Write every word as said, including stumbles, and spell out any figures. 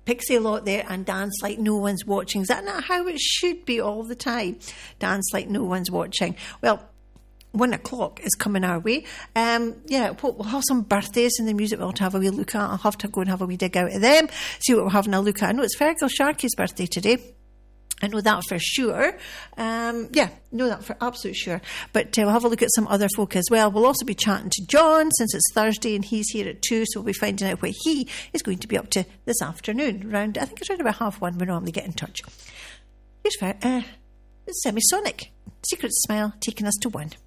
Pixie a lot there, and Dance Like No One's Watching. Is that not how it should be all the time? Dance Like No One's Watching. Well, one o'clock is coming our way. Um, yeah, we'll have some birthdays in the music we'll have to have a wee look at. I'll have to go and have a wee dig out of them, see what we're having a look at. I know it's Fergal Sharkey's birthday today. I know that for sure. Um, yeah, know that for absolute sure. But uh, we'll have a look at some other folk as well. We'll also be chatting to John, since it's Thursday and he's here at two, so we'll be finding out what he is going to be up to this afternoon. Around, I think it's around about half one we normally get in touch. Here's for uh, Semisonic. Secret Smile taking us to one.